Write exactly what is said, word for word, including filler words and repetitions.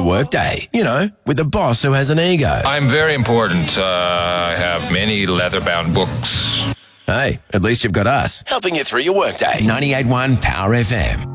your workday. You know, with a boss who has an ego. I'm very important. Uh, I have many leather-bound books. Hey, at least you've got us helping you through your workday. ninety-eight point one Power F M.